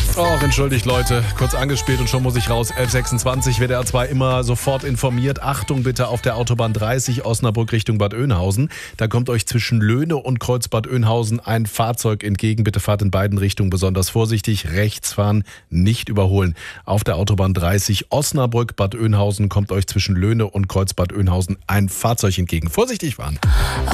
Och, entschuldigt Leute, kurz angespielt und schon muss ich raus. 11:26, WDR 2 immer sofort informiert. Achtung bitte auf der Autobahn 30 Osnabrück Richtung Bad Oeynhausen. Da kommt euch zwischen Löhne und Kreuz Bad Oeynhausen ein Fahrzeug entgegen. Bitte fahrt in beiden Richtungen besonders vorsichtig. Rechts fahren, nicht überholen. Auf der Autobahn 30 Osnabrück Bad Oeynhausen kommt euch zwischen Löhne und Kreuz Bad Oeynhausen ein Fahrzeug entgegen. Vorsichtig fahren.